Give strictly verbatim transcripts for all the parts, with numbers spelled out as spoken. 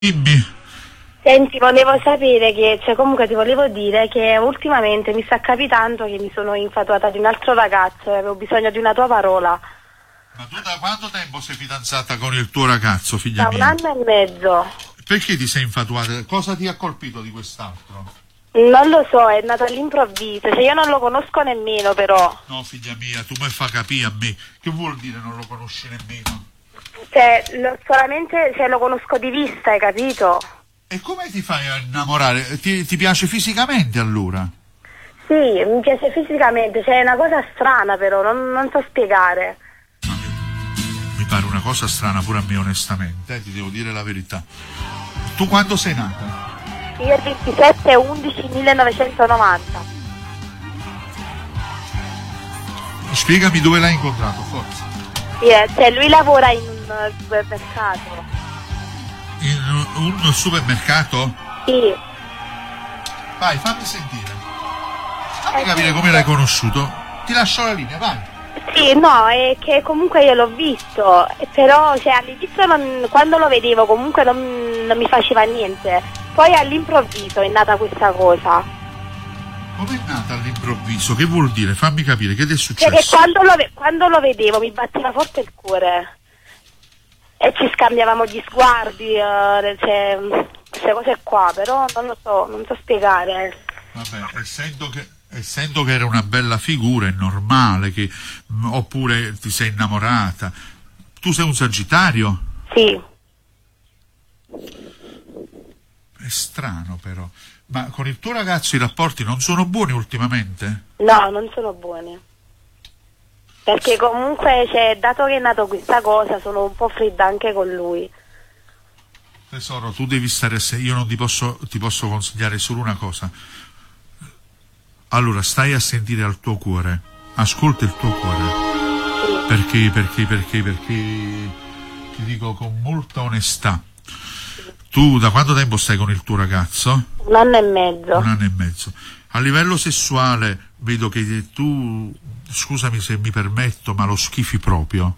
Dimmi. Senti, volevo sapere che, cioè comunque ti volevo dire che ultimamente mi sta capitando che mi sono infatuata di un altro ragazzo e avevo bisogno di una tua parola. Ma tu da quanto tempo sei fidanzata con il tuo ragazzo, figlia Da mia? un anno e mezzo. Perché ti sei infatuata? Cosa ti ha colpito di quest'altro? Non lo so, è nato all'improvviso, cioè io non lo conosco nemmeno però. No, figlia mia, tu mi fai capire a me. Che vuol dire non lo conosci nemmeno? Cioè, lo, solamente cioè, lo conosco di vista, hai capito? E come ti fai a innamorare? Ti, ti piace fisicamente allora? Sì, mi piace fisicamente, cioè è una cosa strana però, non, non so spiegare. Mi pare una cosa strana pure a me onestamente, eh, ti devo dire la verità. Tu quando sei nata? Io il ventisette undici millenovecentonovanta. Spiegami dove l'hai incontrato, forza. Sì, cioè lui lavora in un supermercato. In un supermercato? Sì. Vai, fammi sentire. Fammi Eh, capire sì, come sì. l'hai conosciuto. Ti lascio la linea, vai. Sì, no, è che comunque io l'ho visto, però cioè, all'inizio non- quando lo vedevo comunque non, non mi faceva niente, poi all'improvviso è nata questa cosa. Com'è nata all'improvviso? Che vuol dire? Fammi capire, che ti è Cioè che successo? quando lo, ve- quando lo vedevo mi batteva forte il cuore e ci scambiavamo gli sguardi, eh, cioè, queste cose qua, però non lo so, non so spiegare. Vabbè, essendo che, essendo che era una bella figura, è normale che... mh, oppure ti sei innamorata. Tu sei un Sagittario? Sì. È strano però. Ma con il tuo ragazzo i rapporti non sono buoni ultimamente? No, non sono buone. Perché comunque, cioè, dato che è nato questa cosa, sono un po' fredda anche con lui. Tesoro, tu devi stare a sé. Io non ti posso, ti posso consigliare solo una cosa. Allora, stai a sentire al tuo cuore. Ascolta il tuo cuore. Sì. Perché, perché, perché, perché ti dico con molta onestà. Tu da quanto tempo stai con il tuo ragazzo? Un anno e mezzo. Un anno e mezzo. A livello sessuale vedo che tu, scusami se mi permetto, ma lo schifi proprio.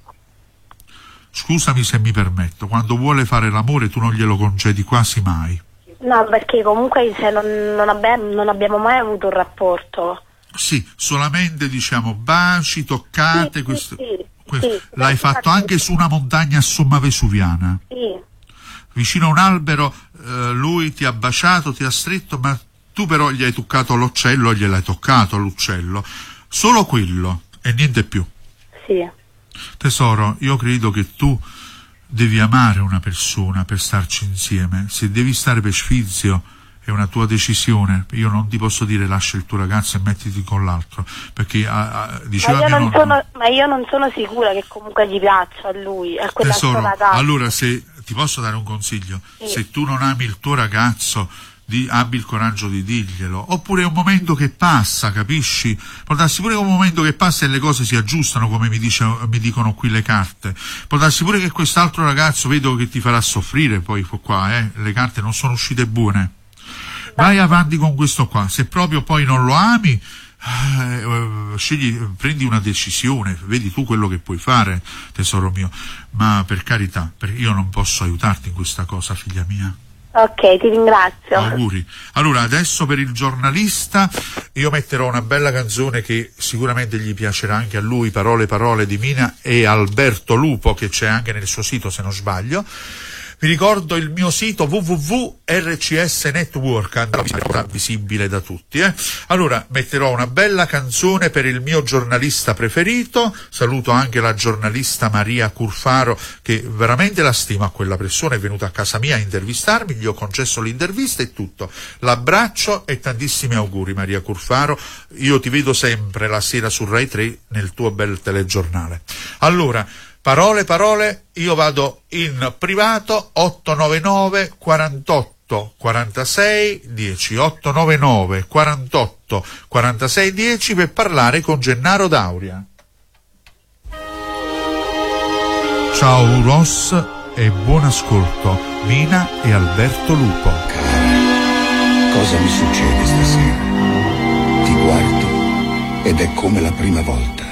Scusami se mi permetto, quando vuole fare l'amore tu non glielo concedi quasi mai. No, perché comunque cioè, non, non, abbiamo, non abbiamo mai avuto un rapporto. Sì, solamente diciamo baci, toccate, Sì, questo, sì, sì, questo. sì, L'hai sì, fatto sì. anche su una montagna a somma vesuviana. Sì, Vicino a un albero, eh, lui ti ha baciato, ti ha stretto, ma tu però gli hai toccato l'uccello, gliel'hai toccato l'uccello. Solo quello e niente più. sì. Tesoro, io credo che tu devi amare una persona per starci insieme. Se devi stare per sfizio è una tua decisione. Io non ti posso dire lascia il tuo ragazzo e mettiti con l'altro, perché ah, ah, Ma diceva io, mio non nonno. sono, ma io non sono sicura che comunque gli piaccia a lui, a quell'altro Tesoro, ragazzo. allora se ti posso dare un consiglio, Sì. se tu non ami il tuo ragazzo, di, abbi il coraggio di dirglielo, oppure è un momento che passa, capisci? Può darsi pure che è un momento che passa e le cose si aggiustano, come mi, dice, mi dicono qui le carte. Può darsi pure che quest'altro ragazzo vedo che ti farà soffrire poi qua, eh? Le carte non sono uscite buone. Vai avanti con questo qua, se proprio poi non lo ami, eh, scegli, prendi una decisione, vedi tu quello che puoi fare, tesoro mio, ma per carità, perché io non posso aiutarti in questa cosa, figlia mia. Ok, ti ringrazio. Auguri. Allora, adesso per il giornalista io metterò una bella canzone che sicuramente gli piacerà anche a lui, Parole Parole di Mina e Alberto Lupo, che c'è anche nel suo sito se non sbaglio. Vi ricordo il mio sito w w w punto r c s network, andrà visibile da tutti. Eh? Allora, metterò una bella canzone per il mio giornalista preferito. Saluto anche la giornalista Maria Curfaro, che veramente la stimo a quella persona, è venuta a casa mia a intervistarmi, gli ho concesso l'intervista e tutto. L'abbraccio e tantissimi auguri, Maria Curfaro. Io ti vedo sempre la sera su Rai tre nel tuo bel telegiornale. Allora, Parole, parole, io vado in privato otto nove nove quarantotto quarantasei dieci, otto nove nove quarantotto quarantasei dieci per parlare con Gennaro Dauria. Ciao Ross e buon ascolto, Mina e Alberto Lupo. Cara, cosa mi succede stasera? Ti guardo ed è come la prima volta.